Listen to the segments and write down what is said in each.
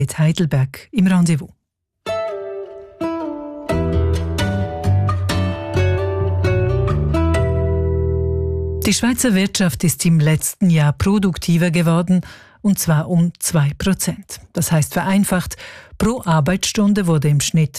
Mit Heidelberg im Rendezvous. Die Schweizer Wirtschaft ist im letzten Jahr produktiver geworden, und zwar um 2%. Das heißt vereinfacht, pro Arbeitsstunde wurde im Schnitt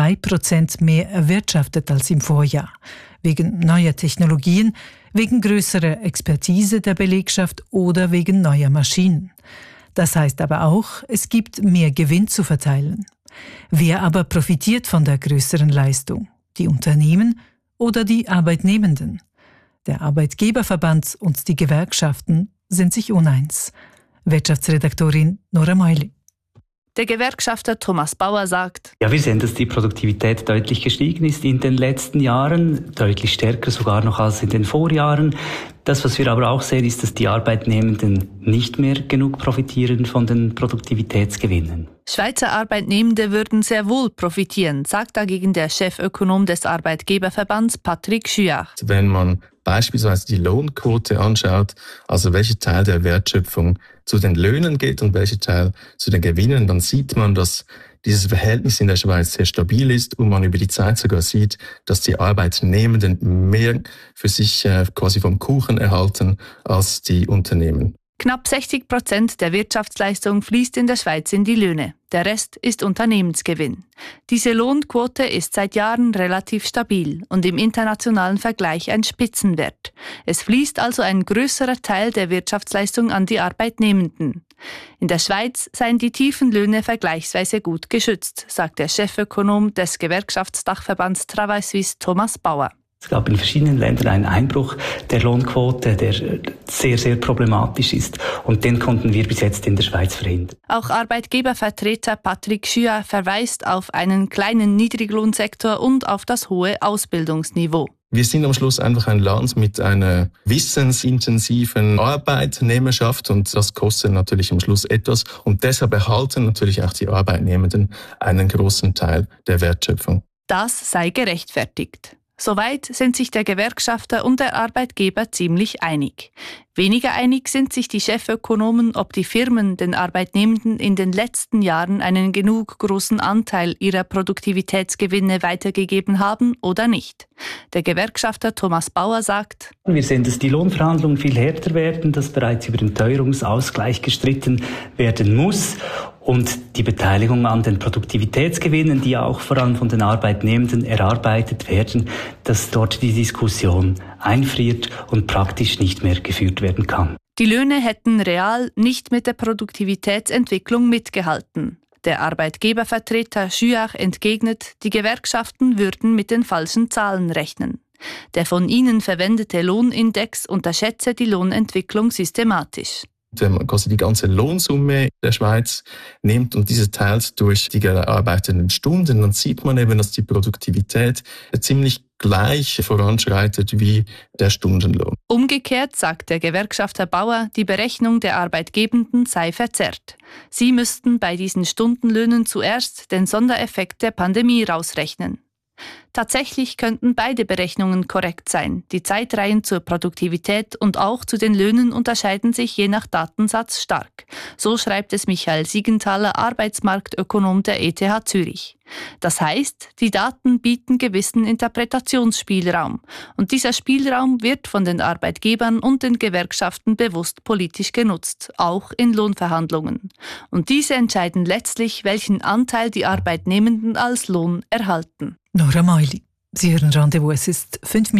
2% mehr erwirtschaftet als im Vorjahr. Wegen neuer Technologien, wegen größerer Expertise der Belegschaft oder wegen neuer Maschinen. Das heißt aber auch, es gibt mehr Gewinn zu verteilen. Wer aber profitiert von der größeren Leistung? Die Unternehmen oder die Arbeitnehmenden? Der Arbeitgeberverband und die Gewerkschaften sind sich uneins. Wirtschaftsredaktorin Nora Meuli. Der Gewerkschafter Thomas Bauer sagt: Ja, wir sehen, dass die Produktivität deutlich gestiegen ist in den letzten Jahren, deutlich stärker sogar noch als in den Vorjahren. Das, was wir aber auch sehen, ist, dass die Arbeitnehmenden nicht mehr genug profitieren von den Produktivitätsgewinnen. Schweizer Arbeitnehmende würden sehr wohl profitieren, sagt dagegen der Chefökonom des Arbeitgeberverbands Patrick Schüach. Wenn man beispielsweise die Lohnquote anschaut, also welcher Teil der Wertschöpfung zu den Löhnen geht und welcher Teil zu den Gewinnen, dann sieht man, dass dieses Verhältnis in der Schweiz sehr stabil ist und man über die Zeit sogar sieht, dass die Arbeitnehmenden mehr für sich quasi vom Kuchen erhalten als die Unternehmen. Knapp 60% der Wirtschaftsleistung fließt in der Schweiz in die Löhne. Der Rest ist Unternehmensgewinn. Diese Lohnquote ist seit Jahren relativ stabil und im internationalen Vergleich ein Spitzenwert. Es fließt also ein größerer Teil der Wirtschaftsleistung an die Arbeitnehmenden. In der Schweiz seien die tiefen Löhne vergleichsweise gut geschützt, sagt der Chefökonom des Gewerkschaftsdachverbands Travail Suisse Thomas Bauer. Es gab in verschiedenen Ländern einen Einbruch der Lohnquote, der sehr, sehr problematisch ist. Und den konnten wir bis jetzt in der Schweiz verhindern. Auch Arbeitgebervertreter Patrick Schüach verweist auf einen kleinen Niedriglohnsektor und auf das hohe Ausbildungsniveau. Wir sind am Schluss einfach ein Land mit einer wissensintensiven Arbeitnehmerschaft und das kostet natürlich am Schluss etwas. Und deshalb erhalten natürlich auch die Arbeitnehmenden einen großen Teil der Wertschöpfung. Das sei gerechtfertigt. Soweit sind sich der Gewerkschafter und der Arbeitgeber ziemlich einig. Weniger einig sind sich die Chefökonomen, ob die Firmen den Arbeitnehmenden in den letzten Jahren einen genug großen Anteil ihrer Produktivitätsgewinne weitergegeben haben oder nicht. Der Gewerkschafter Thomas Bauer sagt: Wir sehen, dass die Lohnverhandlungen viel härter werden, dass bereits über den Teuerungsausgleich gestritten werden muss. Und die Beteiligung an den Produktivitätsgewinnen, die ja auch vor allem von den Arbeitnehmenden erarbeitet werden, dass dort die Diskussion einfriert und praktisch nicht mehr geführt werden kann. Die Löhne hätten real nicht mit der Produktivitätsentwicklung mitgehalten. Der Arbeitgebervertreter Schüach entgegnet, die Gewerkschaften würden mit den falschen Zahlen rechnen. Der von ihnen verwendete Lohnindex unterschätze die Lohnentwicklung systematisch. Wenn man quasi die ganze Lohnsumme der Schweiz nimmt und diese teilt durch die gearbeiteten Stunden, dann sieht man eben, dass die Produktivität ziemlich gleich voranschreitet wie der Stundenlohn. Umgekehrt sagt der Gewerkschafter Bauer, die Berechnung der Arbeitgebenden sei verzerrt. Sie müssten bei diesen Stundenlöhnen zuerst den Sondereffekt der Pandemie rausrechnen. Tatsächlich könnten beide Berechnungen korrekt sein. Die Zeitreihen zur Produktivität und auch zu den Löhnen unterscheiden sich je nach Datensatz stark. So schreibt es Michael Siegenthaler, Arbeitsmarktökonom der ETH Zürich. Das heißt, die Daten bieten gewissen Interpretationsspielraum. Und dieser Spielraum wird von den Arbeitgebern und den Gewerkschaften bewusst politisch genutzt, auch in Lohnverhandlungen. Und diese entscheiden letztlich, welchen Anteil die Arbeitnehmenden als Lohn erhalten. Nora Meuli. Sie hören Rendezvous, es ist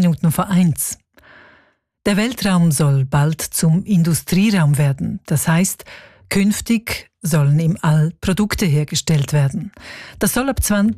1:05. Der Weltraum soll bald zum Industrieraum werden. Das heißt, künftig sollen im All Produkte hergestellt werden. Das soll ab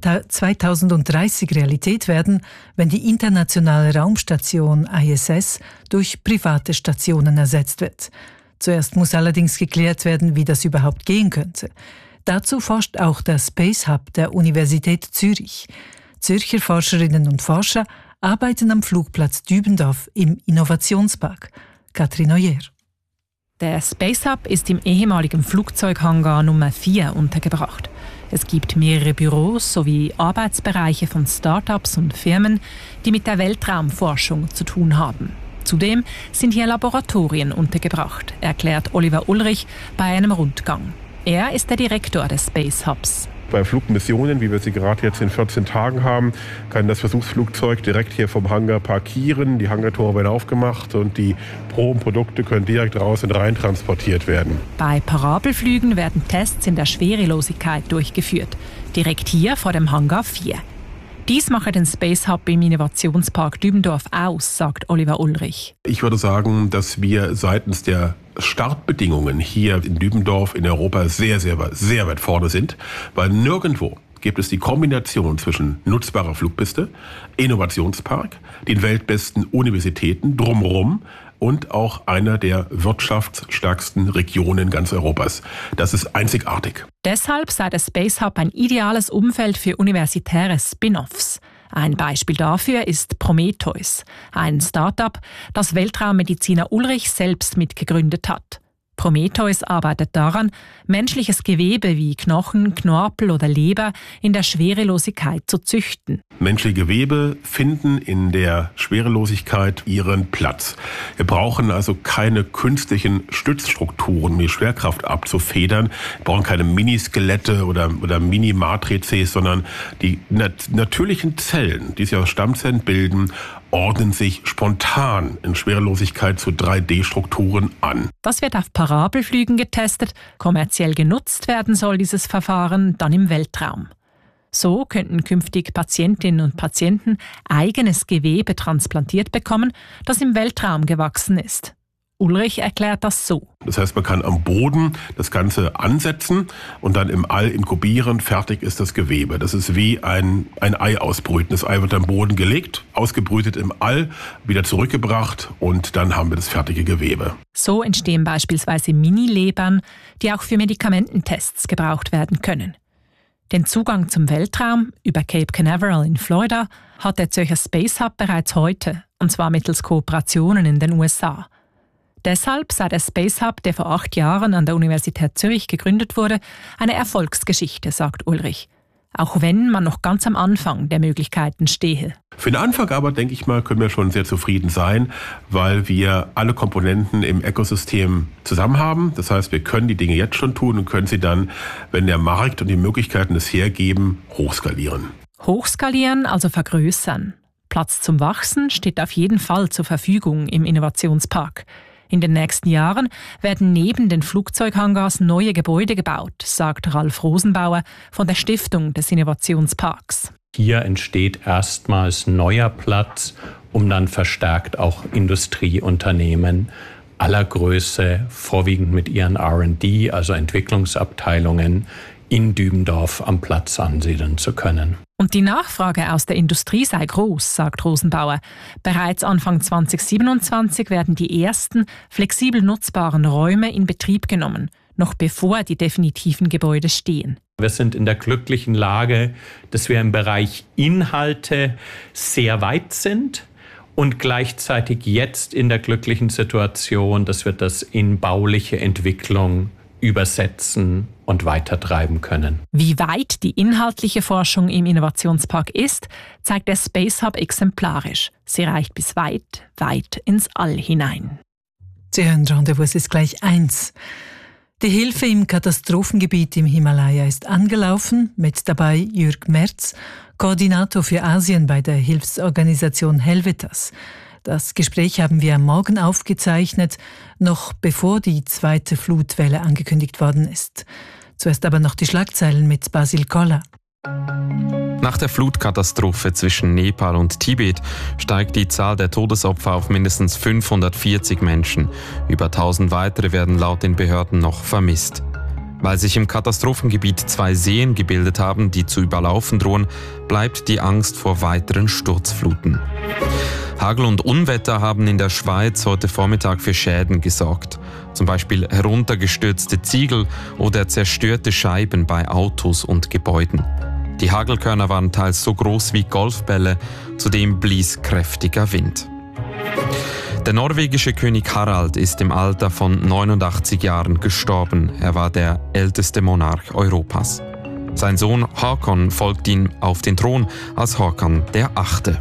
2030 Realität werden, wenn die internationale Raumstation ISS durch private Stationen ersetzt wird. Zuerst muss allerdings geklärt werden, wie das überhaupt gehen könnte. Dazu forscht auch der Space Hub der Universität Zürich. Zürcher Forscherinnen und Forscher arbeiten am Flugplatz Dübendorf im Innovationspark. Katrin Neuer. Der Space Hub ist im ehemaligen Flugzeughangar Nummer 4 untergebracht. Es gibt mehrere Büros sowie Arbeitsbereiche von Start-ups und Firmen, die mit der Weltraumforschung zu tun haben. Zudem sind hier Laboratorien untergebracht, erklärt Oliver Ulrich bei einem Rundgang. Er ist der Direktor des Space Hubs. Bei Flugmissionen, wie wir sie gerade jetzt in 14 Tagen haben, kann das Versuchsflugzeug direkt hier vom Hangar parkieren. Die Hangartore werden aufgemacht und die Probenprodukte können direkt raus und rein transportiert werden. Bei Parabelflügen werden Tests in der Schwerelosigkeit durchgeführt. Direkt hier vor dem Hangar 4. Dies mache den Space Hub im Innovationspark Dübendorf aus, sagt Oliver Ulrich. Ich würde sagen, dass wir seitens der Startbedingungen hier in Dübendorf in Europa sehr, sehr, sehr weit vorne sind, weil nirgendwo gibt es die Kombination zwischen nutzbarer Flugpiste, Innovationspark, den weltbesten Universitäten drumherum und auch einer der wirtschaftsstärksten Regionen ganz Europas. Das ist einzigartig. Deshalb sei der Space Hub ein ideales Umfeld für universitäre Spin-offs. Ein Beispiel dafür ist Prometheus, ein Start-up, das Weltraummediziner Ulrich selbst mitgegründet hat. Prometheus arbeitet daran, menschliches Gewebe wie Knochen, Knorpel oder Leber in der Schwerelosigkeit zu züchten. Menschliche Gewebe finden in der Schwerelosigkeit ihren Platz. Wir brauchen also keine künstlichen Stützstrukturen, um die Schwerkraft abzufedern. Wir brauchen keine Miniskelette oder Mini-Matrices, sondern die natürlichen Zellen, die sich aus Stammzellen bilden, ordnen sich spontan in Schwerelosigkeit zu 3D-Strukturen an. Das wird auf Parabelflügen getestet. Kommerziell genutzt werden soll dieses Verfahren dann im Weltraum. So könnten künftig Patientinnen und Patienten eigenes Gewebe transplantiert bekommen, das im Weltraum gewachsen ist. Ulrich erklärt das so. Das heißt, man kann am Boden das Ganze ansetzen und dann im All inkubieren. Fertig ist das Gewebe. Das ist wie ein Ei ausbrüten. Das Ei wird am Boden gelegt, ausgebrütet im All, wieder zurückgebracht und dann haben wir das fertige Gewebe. So entstehen beispielsweise Mini-Lebern, die auch für Medikamententests gebraucht werden können. Den Zugang zum Weltraum über Cape Canaveral in Florida hat der Zürcher Space Hub bereits heute, und zwar mittels Kooperationen in den USA. Deshalb sei der Space Hub, der vor 8 Jahren an der Universität Zürich gegründet wurde, eine Erfolgsgeschichte, sagt Ulrich. Auch wenn man noch ganz am Anfang der Möglichkeiten stehe. Für den Anfang aber, denke ich mal, können wir schon sehr zufrieden sein, weil wir alle Komponenten im Ökosystem zusammen haben. Das heißt, wir können die Dinge jetzt schon tun und können sie dann, wenn der Markt und die Möglichkeiten es hergeben, hochskalieren. Hochskalieren, also vergrößern. Platz zum Wachsen steht auf jeden Fall zur Verfügung im Innovationspark. In den nächsten Jahren werden neben den Flugzeughangars neue Gebäude gebaut, sagt Ralf Rosenbauer von der Stiftung des Innovationsparks. Hier entsteht erstmals neuer Platz, um dann verstärkt auch Industrieunternehmen aller Größe, vorwiegend mit ihren R&D, also Entwicklungsabteilungen, in Dübendorf am Platz ansiedeln zu können. Und die Nachfrage aus der Industrie sei groß, sagt Rosenbauer. Bereits Anfang 2027 werden die ersten flexibel nutzbaren Räume in Betrieb genommen, noch bevor die definitiven Gebäude stehen. Wir sind in der glücklichen Lage, dass wir im Bereich Inhalte sehr weit sind und gleichzeitig jetzt in der glücklichen Situation, dass wir das in bauliche Entwicklung übersetzen und weitertreiben können. Wie weit die inhaltliche Forschung im Innovationspark ist, zeigt der Space Hub exemplarisch. Sie reicht bis weit, weit ins All hinein. Sie hören Rendezvous, es ist gleich 1. Die Hilfe im Katastrophengebiet im Himalaya ist angelaufen, mit dabei Jürg Merz, Koordinator für Asien bei der Hilfsorganisation Helvetas. Das Gespräch haben wir am Morgen aufgezeichnet, noch bevor die zweite Flutwelle angekündigt worden ist. Zuerst aber noch die Schlagzeilen mit Basil Koller. Nach der Flutkatastrophe zwischen Nepal und Tibet steigt die Zahl der Todesopfer auf mindestens 540 Menschen. Über 1000 weitere werden laut den Behörden noch vermisst. Weil sich im Katastrophengebiet 2 Seen gebildet haben, die zu überlaufen drohen, bleibt die Angst vor weiteren Sturzfluten. Hagel und Unwetter haben in der Schweiz heute Vormittag für Schäden gesorgt. Zum Beispiel heruntergestürzte Ziegel oder zerstörte Scheiben bei Autos und Gebäuden. Die Hagelkörner waren teils so groß wie Golfbälle, zudem blies kräftiger Wind. Der norwegische König Harald ist im Alter von 89 Jahren gestorben. Er war der älteste Monarch Europas. Sein Sohn Håkon folgt ihm auf den Thron als Håkon der 8.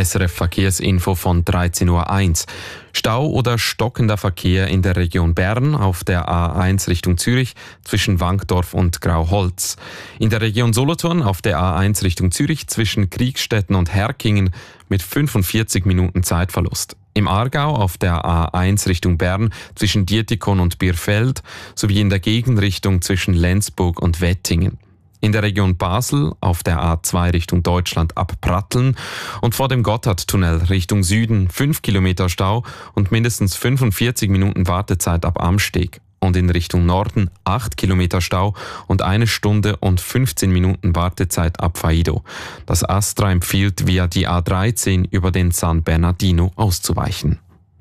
SRF Verkehrsinfo von 13.01 Uhr. Stau oder stockender Verkehr in der Region Bern auf der A1 Richtung Zürich zwischen Wankdorf und Grauholz. In der Region Solothurn auf der A1 Richtung Zürich zwischen Kriegstetten und Herkingen mit 45 Minuten Zeitverlust. Im Aargau auf der A1 Richtung Bern zwischen Dietikon und Bierfeld sowie in der Gegenrichtung zwischen Lenzburg und Wettingen. In der Region Basel auf der A2 Richtung Deutschland ab Pratteln und vor dem Gotthardtunnel Richtung Süden 5 Kilometer Stau und mindestens 45 Minuten Wartezeit ab Amsteg. Und in Richtung Norden 8 Kilometer Stau und 1 Stunde und 15 Minuten Wartezeit ab Faido. Das ASTRA empfiehlt, via die A13 über den San Bernardino auszuweichen.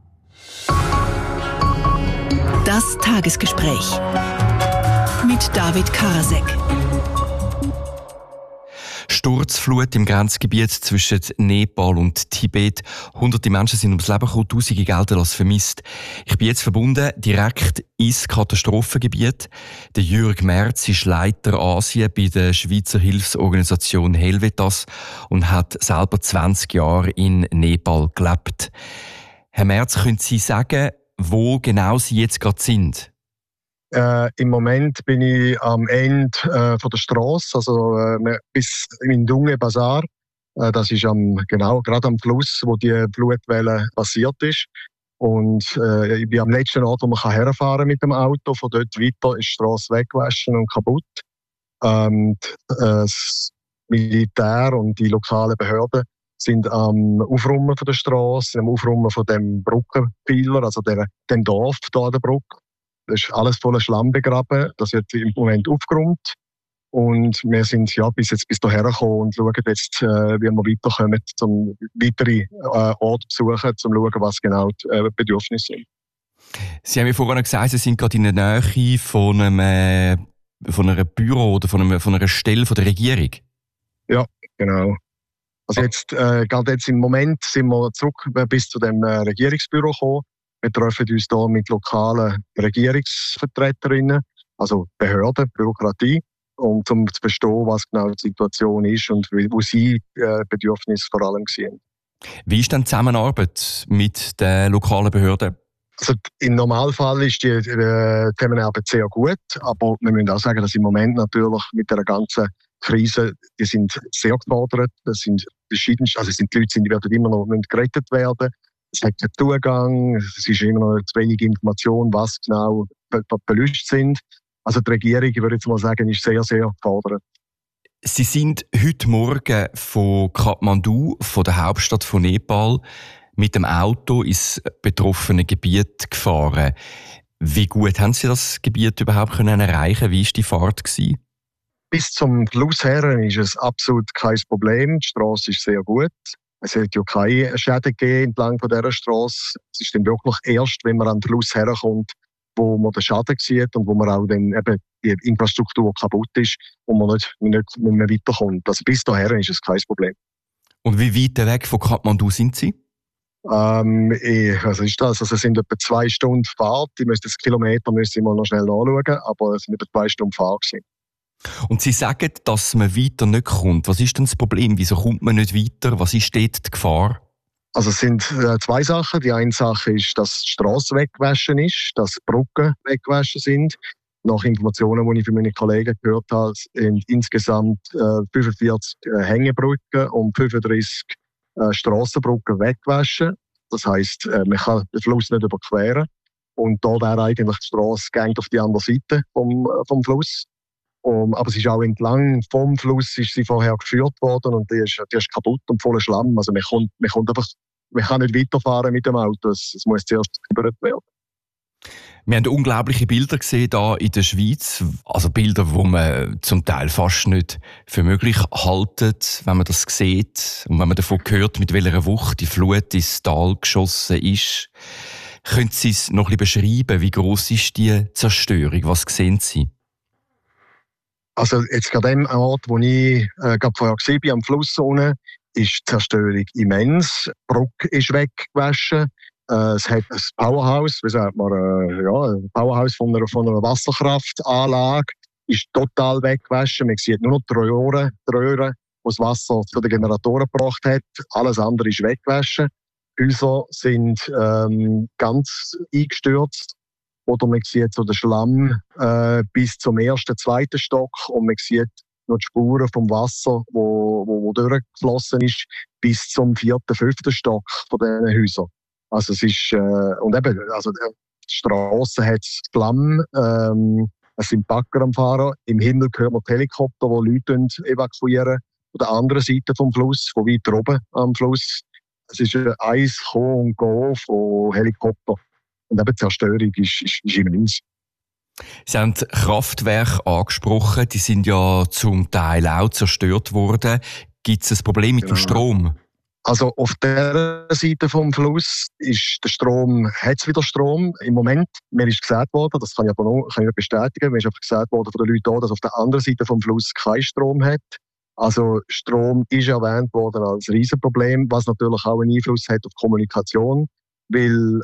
Das Tagesgespräch mit David Karasek. Sturzflut im Grenzgebiet zwischen Nepal und Tibet. Hunderte Menschen sind ums Leben gekommen, Tausende gelten vermisst. Ich bin jetzt verbunden direkt ins Katastrophengebiet. Der Jürg Merz ist Leiter Asien bei der Schweizer Hilfsorganisation Helvetas und hat selber 20 Jahre in Nepal gelebt. Herr Merz, können Sie sagen, wo genau Sie jetzt gerade sind? Im Moment bin ich am Ende von der Strasse, also bis in Dunge Bazar. Das ist gerade am Fluss, wo die Flutwelle passiert ist. Und ich bin am letzten Ort, wo man herfahren kann mit dem Auto. Von dort weiter ist die Strasse weggewaschen und kaputt. Das Militär und die lokalen Behörden sind am Aufräumen von der Strasse, am Aufräumen von dem Brückenpfeiler, also dem Dorf hier an der Brücke. Das ist alles voller Schlamm begraben. Das wird im Moment aufgeräumt. Und wir sind bis hierher gekommen und schauen jetzt, wie wir weiterkommen, um weitere Orte zu suchen, um zu schauen, was genau die Bedürfnisse sind. Sie haben ja vorhin gesagt, Sie sind gerade in der Nähe von einem Büro oder von einer Stelle von der Regierung. Ja, genau. Also gerade jetzt im Moment sind wir zurück bis zu dem Regierungsbüro gekommen. Wir treffen uns hier mit lokalen Regierungsvertreterinnen, also Behörden, Bürokratie, um zu verstehen, was genau die Situation ist und wo sie Bedürfnisse vor allem sehen. Wie ist denn die Zusammenarbeit mit den lokalen Behörden? Also im Normalfall ist die Zusammenarbeit sehr gut, aber wir müssen auch sagen, dass im Moment natürlich mit der ganzen Krise, die sind sehr gefordert. Das sind verschiedenste, also die Leute die werden immer noch gerettet werden. Es hat keinen Zugang, es ist immer noch zu wenig Information, was genau Verluste sind. Also die Regierung, ich würde jetzt mal sagen, ist sehr, sehr gefordert. Sie sind heute Morgen von Kathmandu, von der Hauptstadt von Nepal, mit dem Auto ins betroffene Gebiet gefahren. Wie gut haben Sie das Gebiet überhaupt erreichen? Wie war die Fahrt gewesen? Bis zum Fluss her ist es absolut kein Problem. Die Strasse ist sehr gut. Es hat ja keine Schäden gegeben entlang von dieser Strasse. Es ist dann wirklich erst, wenn man an den Fluss herkommt, wo man den Schaden sieht und wo man auch dann eben die Infrastruktur kaputt ist und man nicht mehr weiterkommt. Also bis dahin ist es kein Problem. Und wie weit weg von Kathmandu sind Sie? Was ist das? Also es sind etwa 2 Stunden Fahrt. Ich müsste das Kilometer noch schnell nachschauen, aber es sind etwa 2 Stunden Fahrt gewesen. Und Sie sagen, dass man weiter nicht kommt. Was ist denn das Problem? Wieso kommt man nicht weiter? Was ist dort die Gefahr? Also es sind 2 Sachen. Die eine Sache ist, dass die Strasse weggewaschen ist, dass die Brücken weggewaschen sind. Nach Informationen, die ich von meinen Kollegen gehört habe, sind insgesamt 45 Hängebrücken und 35 Strassenbrücken weggewaschen. Das heisst, man kann den Fluss nicht überqueren. Und da wäre eigentlich die Strasse gegangen auf die andere Seite vom Fluss. Aber es ist auch entlang vom Fluss ist sie vorher geführt worden und die ist kaputt und voller Schlamm. Also man kann nicht weiterfahren mit dem Auto. Es muss zuerst gebührt werden. Wir haben unglaubliche Bilder gesehen hier in der Schweiz. Also Bilder, die man zum Teil fast nicht für möglich haltet, wenn man das sieht und wenn man davon hört, mit welcher Wucht die Flut ins Tal geschossen ist. Können Sie es noch ein bisschen beschreiben? Wie gross ist die Zerstörung? Was sehen Sie? Also jetzt gerade an dem Ort, wo ich gerade vorher gesehen bin, am Fluss unten, ist die Zerstörung immens. Die Brücke ist weggewaschen. Es hat ein Powerhouse, wie sagt man, ein Powerhouse von einer Wasserkraftanlage ist total weggewaschen. Man sieht nur noch die Röhren wo das Wasser zu den Generatoren gebracht hat. Alles andere ist weggewaschen. Häuser sind ganz eingestürzt. Oder man sieht so den Schlamm bis zum ersten, zweiten Stock und man sieht noch die Spuren vom Wasser, wo durchgeflossen ist, bis zum 4., 5. Stock von diesen Häusern. Also es ist, und eben, also die Strasse hat Schlamm, es sind Bagger am Fahren, im Himmel hören wir die Helikopter, die Leute evakuieren. Von der anderen Seite vom Fluss, von weiter oben am Fluss. Es ist ein Kommen und Gehen von Helikoptern. Und eben die Zerstörung ist immens. Sie haben Kraftwerke angesprochen, die sind ja zum Teil auch zerstört worden. Gibt es ein Problem mit dem Strom? Also auf der Seite vom Fluss ist der Strom, hat es wieder Strom im Moment. Mir ist gesagt worden, das kann ich aber noch bestätigen, mir ist einfach gesagt worden von den Leuten hier, dass auf der anderen Seite vom Fluss kein Strom hat. Also Strom ist erwähnt worden als Riesenproblem, was natürlich auch einen Einfluss hat auf die Kommunikation, weil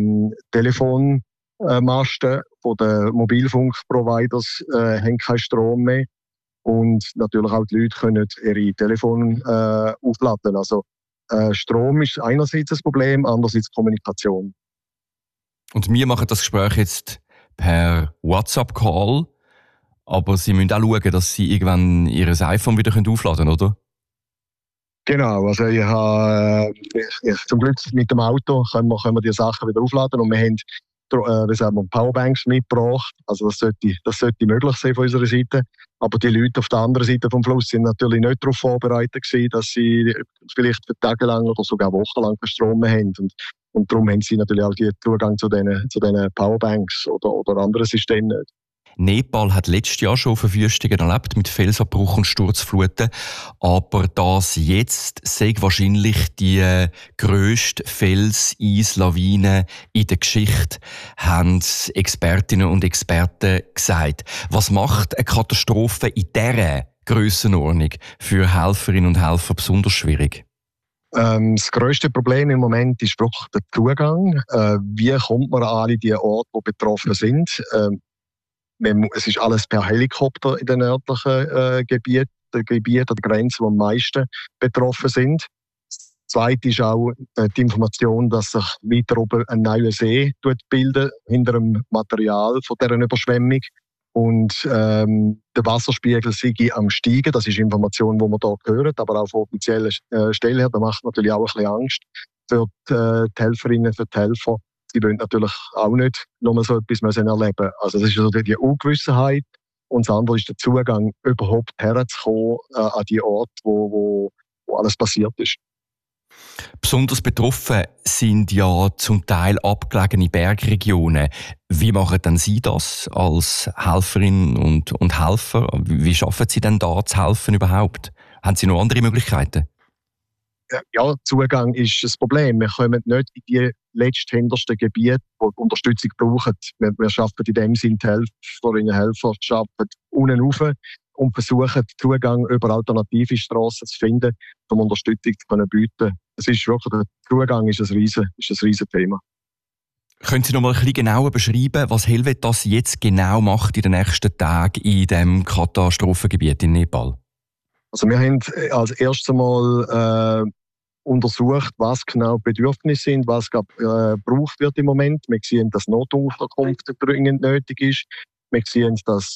Telefonmasten von den Mobilfunkproviders haben keinen Strom mehr und natürlich auch die Leute können ihre Telefone aufladen. Also Strom ist einerseits ein Problem, andererseits Kommunikation. Und wir machen das Gespräch jetzt per WhatsApp-Call. Aber Sie müssen auch schauen, dass Sie irgendwann Ihr iPhone wieder aufladen können, oder? Genau, also ich habe zum Glück mit dem Auto können wir die Sachen wieder aufladen und wir haben Powerbanks mitgebracht. Also das sollte möglich sein von unserer Seite. Aber die Leute auf der anderen Seite vom Fluss sind natürlich nicht darauf vorbereitet gewesen, dass sie vielleicht für tagelang oder sogar wochenlang keinen Strom mehr haben. Und darum haben sie natürlich auch den Zugang zu diesen Powerbanks oder anderen Systemen nicht. Nepal hat letztes Jahr schon Verwüstungen erlebt mit Felsabbruch und Sturzfluten. Aber das jetzt sei wahrscheinlich die grösste Felseis-Lawine in der Geschichte, haben Expertinnen und Experten gesagt. Was macht eine Katastrophe in dieser Grössenordnung für Helferinnen und Helfer besonders schwierig? Das grösste Problem im Moment ist wirklich der Zugang. Wie kommt man an alle die Orte, die betroffen sind? Es ist alles per Helikopter in den nördlichen Gebieten an der Grenze, die am meisten betroffen sind. Das Zweite ist auch die Information, dass sich weiter oben ein neuer See bildet hinter dem Material von dieser Überschwemmung. Und der Wasserspiegel sei am Steigen. Das ist Information, die man hier hören, aber auch von offiziellen Stellen her. Das macht natürlich auch ein bisschen Angst für die Helferinnen, für die Helfer. Sie wollen natürlich auch nicht nur so etwas erleben. Also das ist also die Ungewissenheit. Und das andere ist der Zugang, überhaupt herzukommen an die Orte, wo alles passiert ist. Besonders betroffen sind ja zum Teil abgelegene Bergregionen. Wie machen denn Sie das als Helferin und Helfer? Wie schaffen Sie denn da zu helfen überhaupt? Haben Sie noch andere Möglichkeiten? Ja, Zugang ist das Problem. Wir kommen nicht in die letzthintersten Gebiete, die Unterstützung brauchen. Wir arbeiten in dem Sinne, die Helferinnen und Helfer arbeiten unten rauf und versuchen, Zugang über alternative Strassen zu finden, um Unterstützung zu bieten. Es ist wirklich, der Zugang ist ein riesen Thema. Können Sie noch mal ein bisschen genauer beschreiben, was Helvetas jetzt genau macht in den nächsten Tagen in diesem Katastrophengebiet in Nepal? Also wir haben als erstes Mal untersucht, was genau die Bedürfnisse sind, was gebraucht wird im Moment. Wir sehen, dass Notunterkunft dringend nötig ist. Wir sehen, dass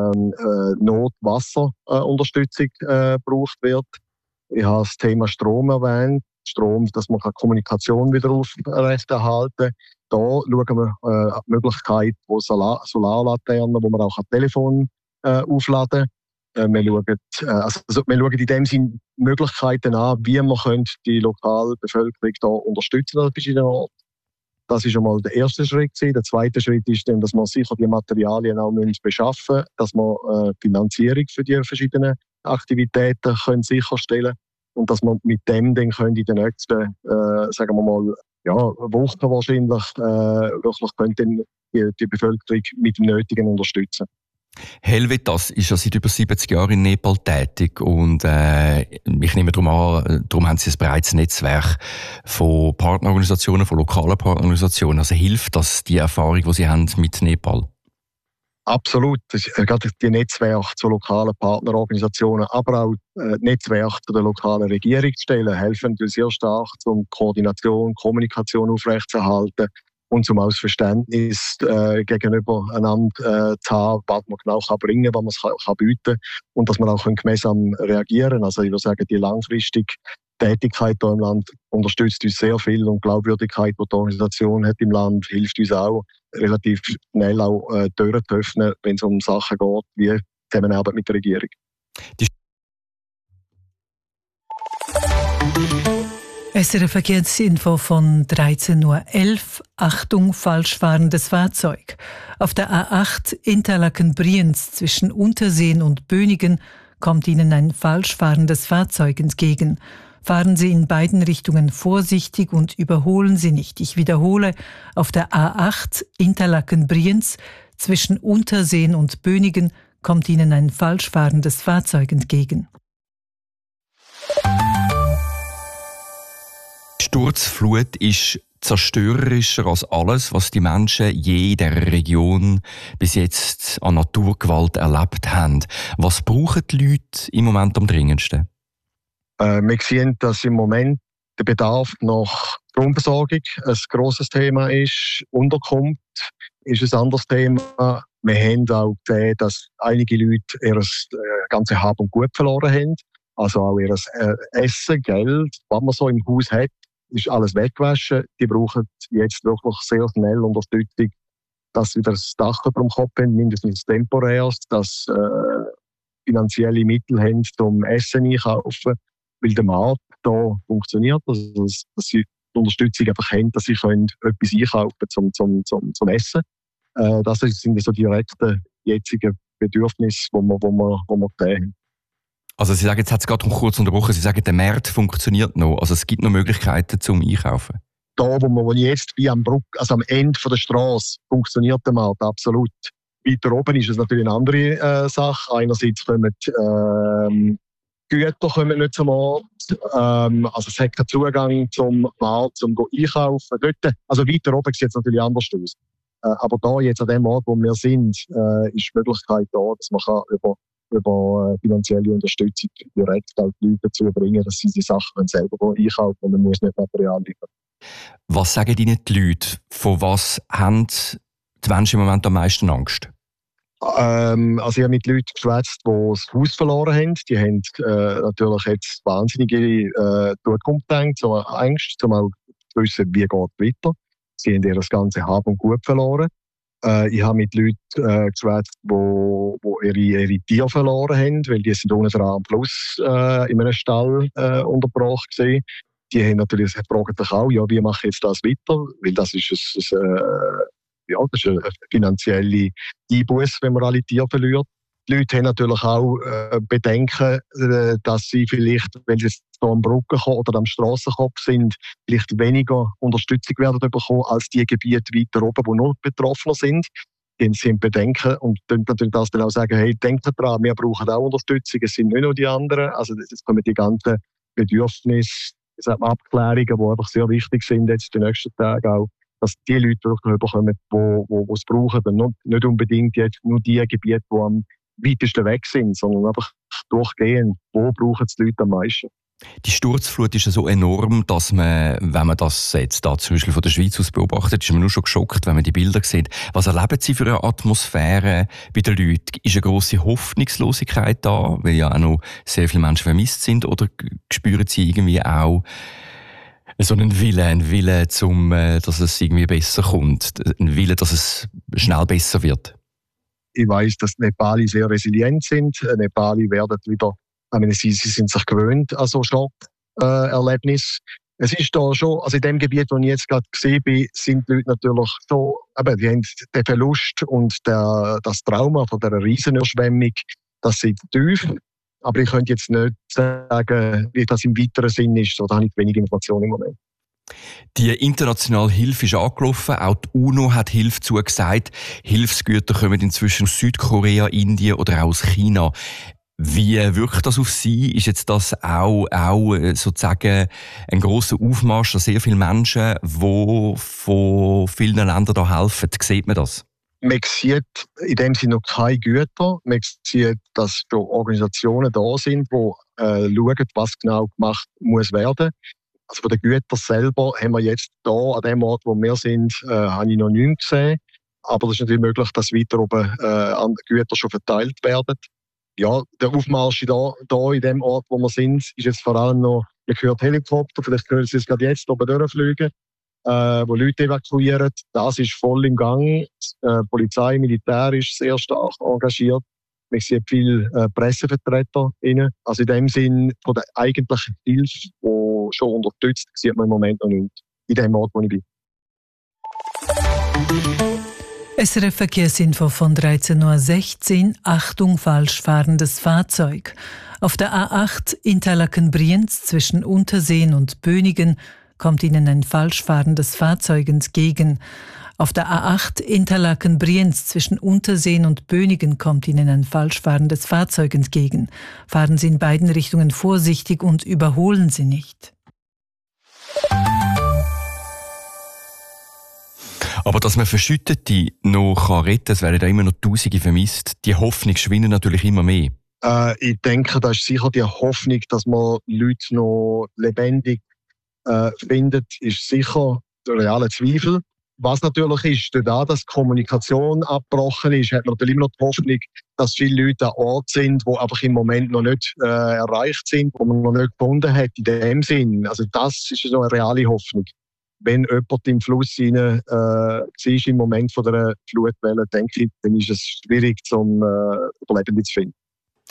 Notwasserunterstützung gebraucht wird. Ich habe das Thema Strom erwähnt. Strom, dass man Kommunikation wieder aufrechterhalten kann. Da schauen wir die Möglichkeit, wo Solarlaternen, wo man auch ein Telefon aufladen kann. Wir schauen in dem Sinne Möglichkeiten an, wie man die lokale Bevölkerung da unterstützen an verschiedenen Orten. Das ist einmal der erste Schritt. Der zweite Schritt ist dann, dass man sicher die Materialien auch beschaffen müssen, dass man Finanzierung für die verschiedenen Aktivitäten sicherstellen können und dass man mit dem dann in den nächsten, sagen wir mal, Wochen wahrscheinlich wirklich die Bevölkerung mit dem Nötigen unterstützen. Helvetas ist ja seit über 70 Jahren in Nepal tätig und ich nehme darum haben Sie ein bereits Netzwerk von Partnerorganisationen, von lokalen Partnerorganisationen. Also hilft das die Erfahrung, die Sie haben mit Nepal? Absolut. Gerade die Netzwerke zu lokalen Partnerorganisationen, aber auch Netzwerke zu den lokalen Regierungsstellen helfen natürlich sehr stark, um Koordination, Kommunikation aufrechtzuerhalten und zum Verständnis gegenüber einander zu haben, was man genau bringen kann, was man kann bieten und dass man auch gemeinsam reagieren kann. Also ich würde sagen, die langfristige Tätigkeit hier im Land unterstützt uns sehr viel und die Glaubwürdigkeit, die die Organisation hat im Land, hilft uns auch, relativ schnell auch Türen zu öffnen, wenn es um Sachen geht, wie Zusammenarbeit mit der Regierung. SRF Verkehrsinfo von 13.11 Uhr. Achtung, falsch fahrendes Fahrzeug. Auf der A8 Interlaken-Brienz zwischen Unterseen und Bönigen kommt Ihnen ein falsch fahrendes Fahrzeug entgegen. Fahren Sie in beiden Richtungen vorsichtig und überholen Sie nicht. Ich wiederhole, auf der A8 Interlaken-Brienz zwischen Unterseen und Bönigen kommt Ihnen ein falsch fahrendes Fahrzeug entgegen. Die Sturzflut ist zerstörerischer als alles, was die Menschen je in dieser Region bis jetzt an Naturgewalt erlebt haben. Was brauchen die Leute im Moment am dringendsten? Wir sehen, dass im Moment der Bedarf nach Stromversorgung ein grosses Thema ist. Unterkunft ist ein anderes Thema. Wir haben auch gesehen, dass einige Leute ihr ganze Hab und Gut verloren haben. Also auch ihr Essen, Geld, was man so im Haus hat, ist alles weggewaschen. Die brauchen jetzt wirklich sehr schnell Unterstützung, dass sie wieder das Dach über dem Kopf haben, mindestens temporär, dass finanzielle Mittel haben, zum Essen einkaufen. Weil der Markt da funktioniert, also dass sie die Unterstützung einfach haben, dass sie etwas einkaufen zum Essen. Das sind so direkte jetzigen Bedürfnisse, die wir sehen. Also Sie sagen, jetzt hat es gerade kurz unterbrochen, Sie sagen, der Markt funktioniert noch, also es gibt noch Möglichkeiten zum Einkaufen. Da, wo jetzt wie am Ende der Straße funktioniert der Markt absolut. Weiter oben ist es natürlich eine andere Sache. Einerseits kommen Güter kommen nicht zum Markt. Also es hat keinen Zugang zum Markt, um einkaufen. Dort, also weiter oben sieht es natürlich anders aus. Aber da jetzt an dem Ort, wo wir sind, ist die Möglichkeit da, dass man über finanzielle Unterstützung direkt auch die Leute dazu bringen, dass sie die Sachen selber einkaufen und man muss nicht Material liefern. Was sagen Ihnen die Leute? Von was haben die Menschen im Moment am meisten Angst? Also ich habe mit Leuten geschwätzt, die das Haus verloren haben. Die haben natürlich jetzt wahnsinnige Zukunftsängste, Angst, um auch zu wissen, wie geht es weiter. Sie haben ihr das ganze Hab und Gut verloren. Ich habe mit Leuten geschwätzt, die ihre Tiere verloren haben, weil die sind unten dran am Fluss in einem Stall untergebracht gewesen. Die haben natürlich fragen sich auch, ja, wie mache ich jetzt das weiter? Weil das ist das ist eine finanzielle Einbuße, wenn man alle Tiere verliert. Die Leute haben natürlich auch Bedenken, dass sie vielleicht, wenn sie jetzt hier am Brückenkopf oder am Strassenkopf sind, vielleicht weniger Unterstützung werden bekommen als die Gebiete weiter oben, die noch betroffener sind. Sie haben Bedenken und können natürlich das dann auch sagen, hey, denkt dran, wir brauchen auch Unterstützung, es sind nicht nur die anderen. Also jetzt kommen die ganzen Bedürfnisse, Abklärungen, die einfach sehr wichtig sind jetzt die nächsten Tage auch, dass die Leute wirklich bekommen, die es brauchen. Und nicht unbedingt jetzt nur die Gebiete, die am weitesten weg sind, sondern einfach durchgehen, wo brauchen es die Leute am meisten. Die Sturzflut ist ja so enorm, dass man, wenn man das jetzt da zum Beispiel von der Schweiz aus beobachtet, ist man nur schon geschockt, wenn man die Bilder sieht. Was erleben Sie für eine Atmosphäre bei den Leuten? Ist eine grosse Hoffnungslosigkeit da, weil ja auch noch sehr viele Menschen vermisst sind, oder spüren Sie irgendwie auch so einen Willen, dass es irgendwie besser kommt, ein Wille, dass es schnell besser wird? Ich weiss, dass die Nepali sehr resilient sind. Nepali werden wieder, sie sind sich gewöhnt an so Schockerlebnis. Es ist da schon, also in dem Gebiet, wo ich jetzt gerade gesehen bin, sind die Leute natürlich so, die haben den Verlust und das Trauma von dieser Riesenüberschwemmung, das sind tief. Aber ich könnte jetzt nicht sagen, wie das im weiteren Sinn ist. Da habe ich wenig Informationen im Moment. Die internationale Hilfe ist angelaufen. Auch die UNO hat Hilfe zugesagt. Hilfsgüter kommen inzwischen aus Südkorea, Indien oder auch aus China. Wie wirkt das auf Sie? Ist jetzt das auch sozusagen ein grosser Aufmarsch an sehr viele Menschen, die von vielen Ländern da helfen? Sieht man das? Man sieht in dem Sinne noch keine Güter. Man sieht, dass schon Organisationen da sind, die schauen, was genau gemacht muss werden. Also von den Gütern selber haben wir jetzt hier an dem Ort, wo wir sind, habe ich noch nichts gesehen. Aber es ist natürlich möglich, dass weiter oben an Güter schon verteilt werden. Ja, der Aufmarsch hier in dem Ort, wo wir sind, ist jetzt vor allem noch, man hört Helikopter, vielleicht hören Sie es gerade jetzt oben durchfliegen, wo Leute evakuieren. Das ist voll im Gang. Polizei, Militär ist sehr stark engagiert. Man sieht viele Pressevertreter rein. Also in dem Sinn, von der eigentlichen Hilfe, die schon unterstützt, sieht man im Moment noch nicht. In dem Ort, wo ich bin. SRF Verkehrsinfo von 13.16 Uhr. Achtung, falsch fahrendes Fahrzeug. Auf der A8 Interlaken-Brienz zwischen Unterseen und Bönigen kommt Ihnen ein falsch fahrendes Fahrzeug entgegen. Auf der A8 Interlaken-Brienz zwischen Unterseen und Bönigen kommt Ihnen ein falsch fahrendes Fahrzeug entgegen. Fahren Sie in beiden Richtungen vorsichtig und überholen Sie nicht. Aber dass man Verschüttete noch retten kann, es werden da immer noch Tausende vermisst. Die Hoffnung schwindet natürlich immer mehr. Ich denke, das ist sicher die Hoffnung, dass man Leute noch lebendig findet, ist sicher der reale Zweifel. Was natürlich ist, dadurch, dass die Kommunikation abgebrochen ist, hat man natürlich immer noch die Hoffnung, dass viele Leute an Ort sind, die einfach im Moment noch nicht erreicht sind, die man noch nicht gefunden hat in dem Sinn. Also das ist so eine reale Hoffnung. Wenn jemand im Fluss rein ist im Moment von der Flutwelle, denke ich, dann ist es schwierig, Überlebende zu finden.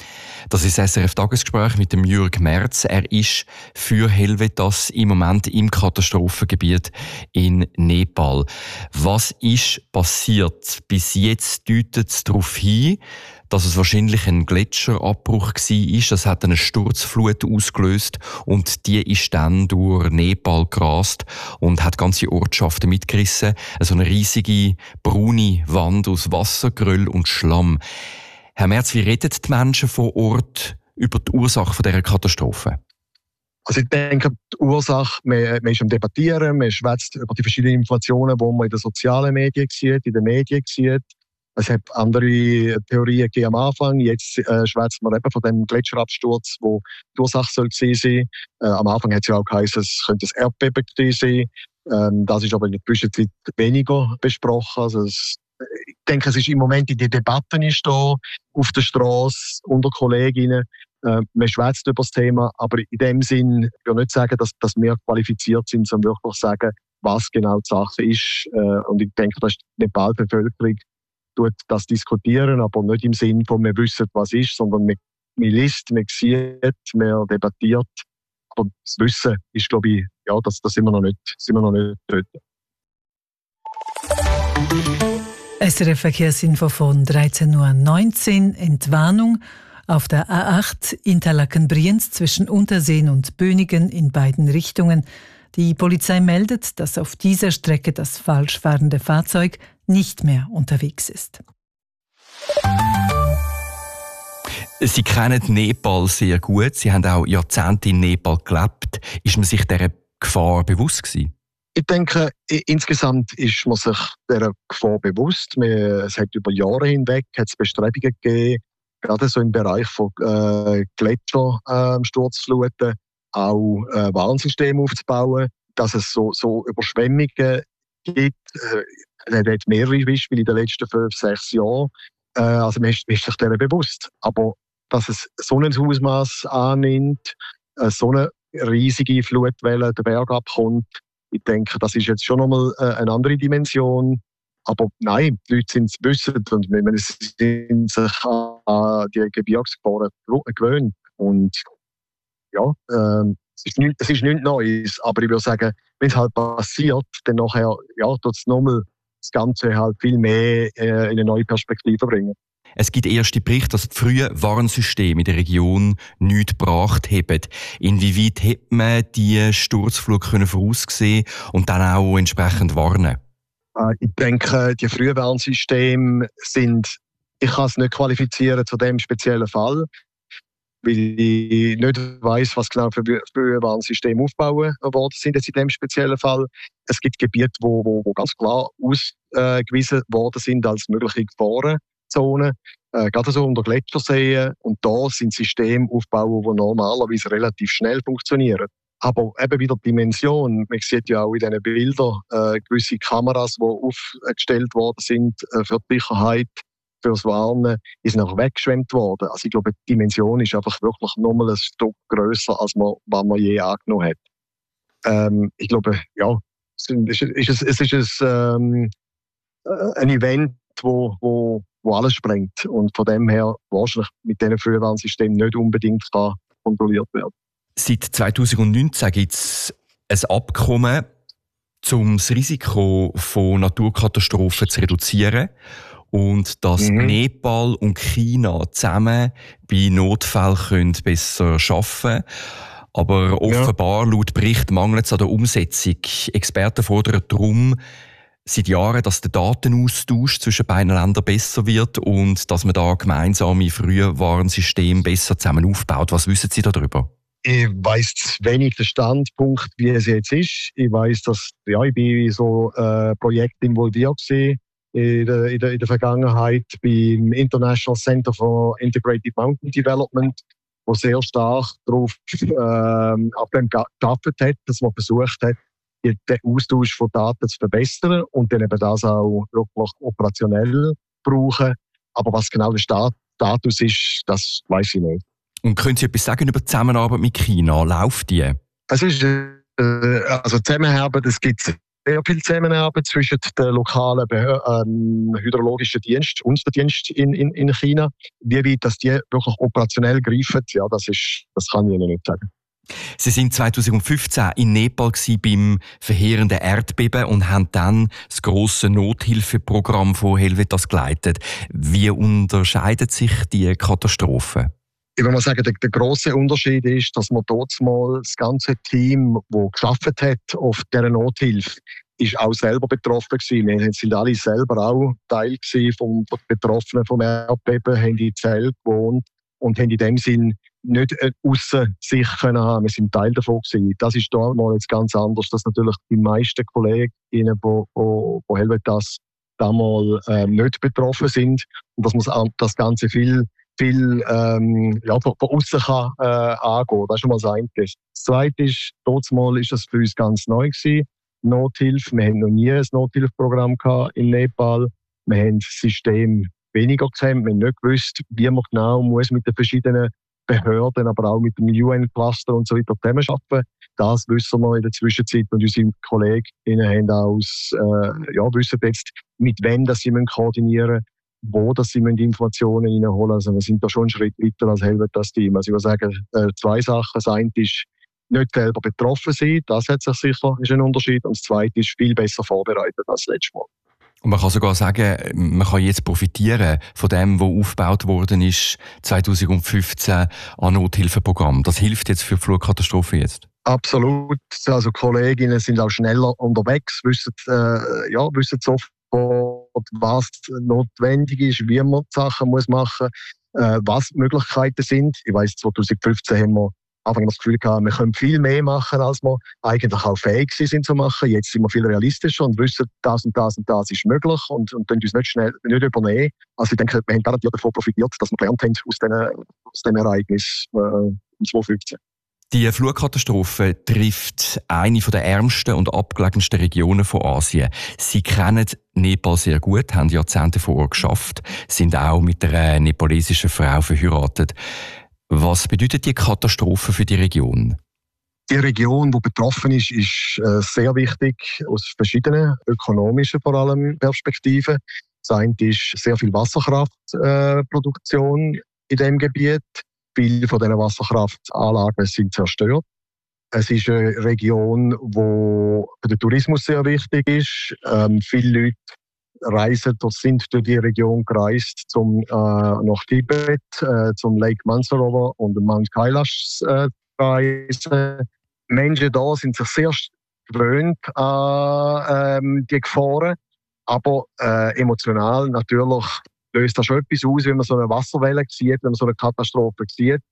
Das ist das SRF-Tagesgespräch mit dem Jürg Merz. Er ist für Helvetas im Moment im Katastrophengebiet in Nepal. Was ist passiert? Bis jetzt deutet es darauf hin, dass es wahrscheinlich ein Gletscherabbruch war. Das hat eine Sturzflut ausgelöst und die ist dann durch Nepal gerast und hat ganze Ortschaften mitgerissen. So eine riesige braune Wand aus Wasser, Geröll und Schlamm. Herr Merz, wie reden die Menschen vor Ort über die Ursache dieser Katastrophe? Also ich denke, die Ursache, man ist am Debattieren, man schwätzt über die verschiedenen Informationen, die man in den sozialen Medien sieht, in den Medien sieht. Es hat andere Theorien gegeben am Anfang. Jetzt schwätzt man eben von dem Gletscherabsturz, wo die Ursache soll gewesen sein. Am Anfang hat es ja auch geheißen, es könnte ein Erdbeben gewesen sein. Das ist aber in der Zwischenzeit weniger besprochen. Also ich denke, es ist im Moment in die Debatten ist da auf der Straße unter Kolleginnen. Man schwätzt über das Thema, aber in dem Sinn, ich will nicht sagen, dass wir qualifiziert sind, sondern wirklich sagen, was genau die Sache ist. Und ich denke, dass die Nepal-Bevölkerung tut das diskutieren, aber nicht im Sinn von, wir wissen, was ist, sondern man liest, man sieht, man debattiert. Aber das Wissen ist, glaube ich, ja, das sind wir noch nicht dort. SRF Verkehrsinfo von 13.19 Uhr. Entwarnung auf der A8 Interlaken-Brienz zwischen Unterseen und Bönigen in beiden Richtungen. Die Polizei meldet, dass auf dieser Strecke das falsch fahrende Fahrzeug nicht mehr unterwegs ist. Sie kennen Nepal sehr gut. Sie haben auch Jahrzehnte in Nepal gelebt. Ist man sich dieser Gefahr bewusst gewesen? Ich denke, insgesamt ist man sich dieser Gefahr bewusst. Es hat über Jahre hinweg Bestrebungen gegeben, gerade so im Bereich von Gletschersturzfluten, auch Warnsysteme aufzubauen, dass es so Überschwemmungen gibt. Es hat mehrere Beispiele in den letzten 5-6 Jahren. Also man ist sich derer bewusst. Aber dass es so ein Ausmaß annimmt, so eine riesige Flutwelle den Berg abkommt, ich denke, das ist jetzt schon nochmal eine andere Dimension. Aber nein, die Leute sind es wissen und sie sind sich an die Gebirgsgefahren gewöhnt. Und ja, es ist nichts Neues. Aber ich würde sagen, wenn es halt passiert, dann nachher tut es nochmal das Ganze halt viel mehr in eine neue Perspektive bringen. Es gibt erste Berichte, dass die frühen Warnsysteme in der Region nichts gebracht haben. Inwieweit hätte man die Sturzflut voraussehen und dann auch entsprechend warnen? Ich denke, die frühen Warnsysteme sind, ich kann es nicht qualifizieren zu dem speziellen Fall. weil ich nicht weiss, was genau für Warnsysteme aufbauen worden sind jetzt in diesem speziellen Fall. Es gibt Gebiete, wo ganz klar ausgewiesen worden sind als mögliche Gefahrenzonen, gerade so unter Gletscherseen. Und da sind Systeme aufgebaut, die normalerweise relativ schnell funktionieren. Aber eben wieder die Dimension. Man sieht ja auch in diesen Bildern gewisse Kameras, die aufgestellt worden sind für die Sicherheit, fürs Warnen, ist nachher weggeschwemmt worden. Also ich glaube, die Dimension ist einfach wirklich nochmal ein Stück grösser, als man je angenommen hat. Ich glaube, ja, es ist ein Event, wo alles sprengt und von dem her wahrscheinlich mit diesen Frühwarnsystemen nicht unbedingt kann kontrolliert werden. Seit 2019 gibt es ein Abkommen, um das Risiko von Naturkatastrophen zu reduzieren und dass Nepal und China zusammen bei Notfällen besser arbeiten können. Aber offenbar, laut Bericht, mangelt es an der Umsetzung. Experten fordern darum seit Jahren, dass der Datenaustausch zwischen beiden Ländern besser wird und dass man da gemeinsame Frühwarnsysteme besser zusammen aufbaut. Was wissen Sie darüber? Ich weiss zu wenig den Standpunkt, wie es jetzt ist. Ich weiss, dass ich bin in so Projekten involviert war in der Vergangenheit beim International Center for Integrated Mountain Development, wo sehr stark darauf auf dem gearbeitet hat, dass man versucht hat, den Austausch von Daten zu verbessern und dann eben das auch wirklich operationell brauchen. Aber was genau der Status ist, das weiss ich nicht. Und können Sie etwas sagen über die Zusammenarbeit mit China? Läuft die? Es ist Zusammenarbeit, es gibt sehr viel Zusammenarbeit zwischen den lokalen hydrologischen Dienst und dem Dienst in China. Wie weit dass die wirklich operationell greifen, ja, das kann ich Ihnen nicht sagen. Sie sind 2015 in Nepal beim verheerenden Erdbeben und haben dann das grosse Nothilfeprogramm von Helvetas geleitet. Wie unterscheidet sich die Katastrophe? Ich würde mal sagen, der grosse Unterschied ist, dass man dort mal das ganze Team, das gearbeitet hat auf dieser Nothilfe, ist auch selber betroffen gewesen. Wir sind alle selber auch Teil von Betroffenen vom Erdbeben, haben in Zelt gewohnt und haben in dem Sinn nicht aussen sich können haben. Wir sind Teil davon gewesen. Das ist da mal jetzt ganz anders, dass natürlich die meisten Kolleginnen von Helvetas damals nicht betroffen sind und dass man das Ganze viel von außen kann angehen. Das ist schon mal das eine. Das Zweite ist, trotzdem ist das für uns ganz neu gewesen. Nothilfe. Wir haben noch nie ein Nothilfeprogramm gehabt in Nepal. Wir haben das System weniger gekannt. Wir haben nicht gewusst, wie man genau muss mit den verschiedenen Behörden, aber auch mit dem UN-Cluster und so weiter zusammenarbeiten. Das wissen wir in der Zwischenzeit und unsere Kolleginnen haben auch wissen jetzt, mit wem das sie koordinieren müssen, wo dass sie Informationen reinholen. Also wir sind da schon einen Schritt weiter als Helvetas-Team. Also ich würde sagen, zwei Sachen. Das eine ist, nicht selber betroffen sein, das hat sich sicher, ist ein Unterschied. Und das zweite ist, viel besser vorbereitet als letztes Mal. Und man kann sogar sagen, man kann jetzt profitieren von dem, was aufgebaut worden ist 2015 an Nothilfeprogramm. Das hilft jetzt für die Flutkatastrophe jetzt? Absolut. Also Kolleginnen sind auch schneller unterwegs, wissen sofort, was notwendig ist, wie man die Sachen machen muss, was die Möglichkeiten sind. Ich weiss, 2015 haben wir Anfang das Gefühl gehabt, wir können viel mehr machen, als wir eigentlich auch fähig sind zu machen. Jetzt sind wir viel realistischer und wissen, das und das und das ist möglich und können uns nicht übernehmen. Also ich denke, wir haben garantiert davon profitiert, dass wir gelernt haben aus dem Ereignis 2015. Die Flutkatastrophe trifft eine der ärmsten und abgelegensten Regionen von Asien. Sie kennen Nepal sehr gut, haben Jahrzehnte vor Ort geschafft, sind auch mit einer nepalesischen Frau verheiratet. Was bedeutet die Katastrophe für die Region? Die Region, die betroffen ist, ist sehr wichtig aus verschiedenen ökonomischen vor allem Perspektiven. Das eine ist sehr viel Wasserkraftproduktion in diesem Gebiet. Viele von diesen Wasserkraftanlagen sind zerstört. Es ist eine Region, wo für den Tourismus sehr wichtig ist. Viele Leute sind durch die Region gereist, nach Tibet, zum Lake Mansarovar und Mount Kailash zu reisen. Menschen da sind sich sehr gewöhnt an die Gefahren, aber emotional natürlich löst das schon etwas aus, wenn man so eine Wasserwelle sieht, wenn man so eine Katastrophe sieht.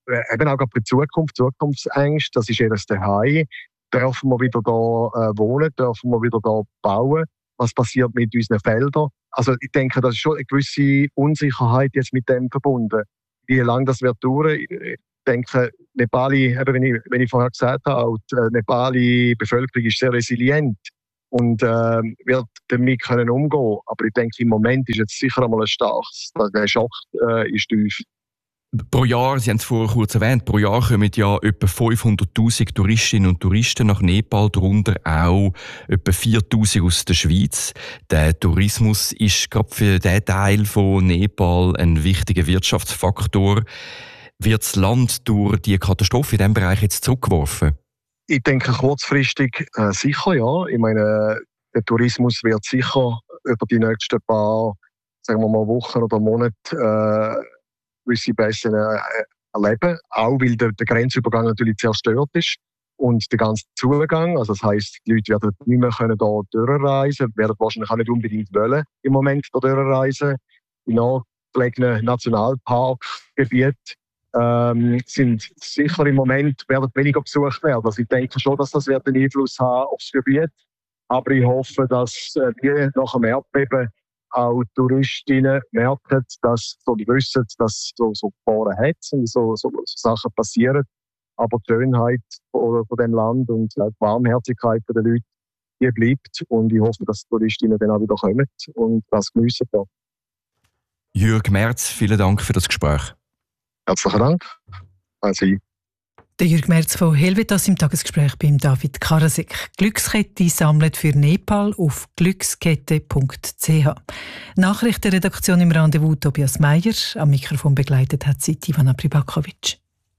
eben auch bei Zukunftsängste, das ist eher das Daheim. Dürfen wir wieder da wohnen, dürfen wir wieder da bauen? Was passiert mit unseren Feldern? Also ich denke, das ist schon eine gewisse Unsicherheit jetzt mit dem verbunden. Wie lange das wird dauern? Ich denke, Nepali, wenn ich vorher gesagt habe, auch die Nepali Bevölkerung ist sehr resilient und wird damit können umgehen. Aber ich denke, im Moment ist jetzt sicher einmal ein starkes. Der Schock ist tief. Pro Jahr, Sie haben es vorher kurz erwähnt, pro Jahr kommen ja etwa 500'000 Touristinnen und Touristen nach Nepal, darunter auch etwa 4'000 aus der Schweiz. Der Tourismus ist gerade für diesen Teil von Nepal ein wichtiger Wirtschaftsfaktor. Wird das Land durch die Katastrophe in diesem Bereich jetzt zurückgeworfen? Ich denke kurzfristig sicher, ja. Ich meine, der Tourismus wird sicher über die nächsten paar, sagen wir mal, Wochen oder Monate gewisse Pässe erleben, auch weil der Grenzübergang natürlich zerstört ist und der ganze Zugang, also das heisst, die Leute werden nicht mehr können da durchreisen, werden wahrscheinlich auch nicht unbedingt wollen im Moment da durchreisen. Die nahegelegenen Nationalparkgebiete sind sicher im Moment werden weniger besucht werden. Also ich denke schon, dass das einen Einfluss haben aufs Gebiet, aber ich hoffe, dass die nach dem Erdbeben auch Touristinnen merken, dass die wissen, dass so Gefahren hat und so Sachen passieren. Aber die Schönheit von dem Land und die Warmherzigkeit der Leute, die bleibt. Und ich hoffe, dass die Touristinnen dann auch wieder kommen und das geniessen. Jürg Merz, vielen Dank für das Gespräch. Herzlichen Dank. Also, der Jürg Merz von Helvetas im Tagesgespräch beim David Karasek. Glückskette sammelt für Nepal auf glückskette.ch. Nachrichtenredaktion im Rendezvous Tobias Meyer. Am Mikrofon begleitet hat sie Ivana Pribakovic.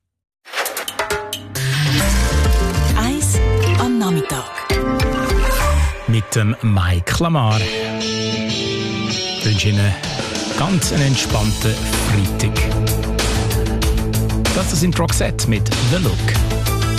Eis am Nachmittag. Mit dem Mike Lamar. Ich wünsche Ihnen ganz einen entspannten Freitag. Das sind Roxette mit «The Look».